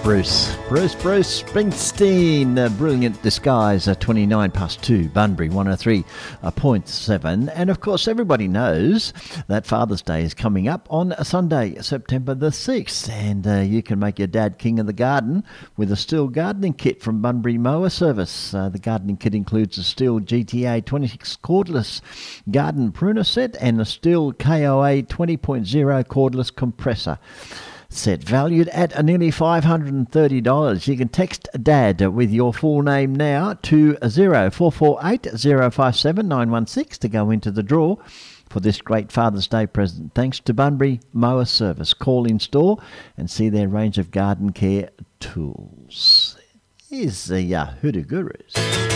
Bruce Springsteen, Brilliant Disguise, 29 past 2, Bunbury 103.7. And of course, everybody knows that Father's Day is coming up on Sunday, September the 6th. And you can make your dad king of the garden with a Stihl gardening kit from Bunbury Mower Service. The gardening kit includes a Stihl GTA 26 cordless garden pruner set and a Stihl KOA 20.0 cordless compressor set, valued at nearly $530. You can text Dad with your full name now to 0448 057 916 to go into the draw for this great Father's Day present, thanks to Bunbury Mower Service. Call in store and see their range of garden care tools. Here's the Hoodoo Gurus.